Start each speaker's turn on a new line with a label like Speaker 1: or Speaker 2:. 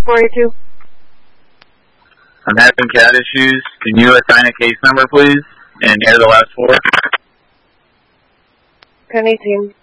Speaker 1: 482.
Speaker 2: I'm having CAD issues. Can you assign a case number, please? And air the last 4.
Speaker 1: 1018.